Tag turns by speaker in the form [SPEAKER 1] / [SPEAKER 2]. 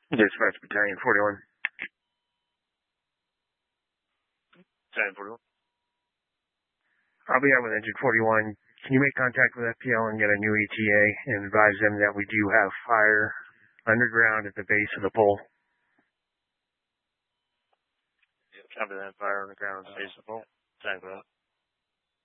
[SPEAKER 1] Dispatch Battalion 41.
[SPEAKER 2] Battalion 41.
[SPEAKER 1] I'll be out with Engine 41. Can you make contact with FPL and get a new ETA and advise them that we do have fire underground at the base of the pole?
[SPEAKER 2] Copy that. Fire underground at the base of the pole. Thank you.